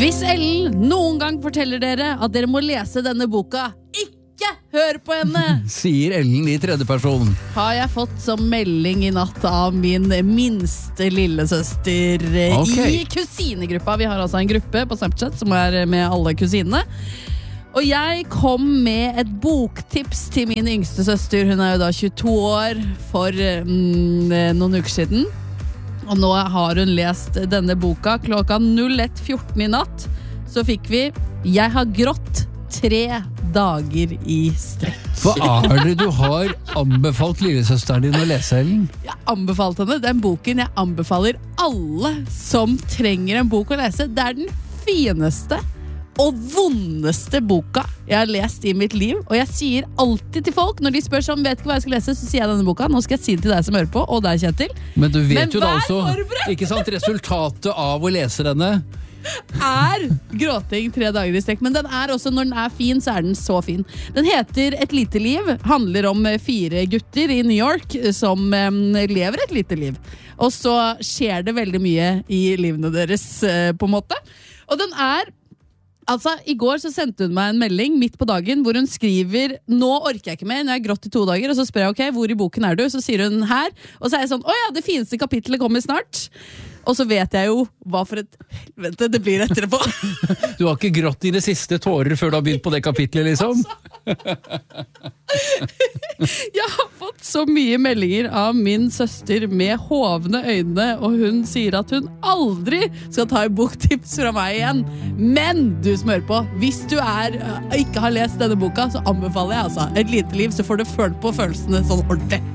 Hvis Ellen noen gang forteller dere at dere må lese denne boka, ikke hør på henne! Sier Ellen i tredje person. Har jeg fått som melding i natt av min minste lillesøster i kusinegruppa. Vi har altså en gruppe på Snapchat som med alle kusinene. Og jeg kom med et boktips til min yngste søster. Hun jo da 22 år for noen uker siden. Og nå har hun lest denne boka klokka 01:14 i natt. Så fikk vi Jeg har grått 3 dager i strekk. Hva det du har anbefalt lillesøsteren din å lese, Ellen? Jeg anbefalte henne den boken. Jeg anbefaler alle som trenger en bok å lese. Det den fineste og vondeste boka jeg har lest i mitt liv. Og jeg sier alltid til folk, når de spør sånn, vet ikke hva jeg skal lese, så sier jeg denne boka. Nå skal jeg si det til deg som hører på, og deg, Kjetil. Men du vet jo da også, ikke sant, resultatet av å lese denne gråting 3 dager i strekk. Men den også, når den fin, så den så fin. Den heter Et lite liv, handler om 4 gutter i New York som lever et lite liv. Og så skjer det veldig mye i livene deres, på en måte. Og den altså, i går så sendte hun meg en melding midt på dagen hvor hun skriver, nå orker jeg ikke mer, når jeg har grått i 2 dager, og så spør jeg, ok, hvor i boken du? Så sier hun her, og så jeg sånn, åja, det fineste kapittelet kommer snart. Og så vet jeg jo hva for et helvete det blir etterpå. Du har ikke grått dine siste tårer før du har begynt på det kapittelet, liksom? Jeg har fått så mye meldinger av min søster med hovne øyne, og hun sier at hun aldri skal ta en boktips fra meg igjen. Men du som hører på, hvis du ikke har lest denne boka, så anbefaler jeg altså Et lite liv, så får du følt på følelsene sånn ordentlig.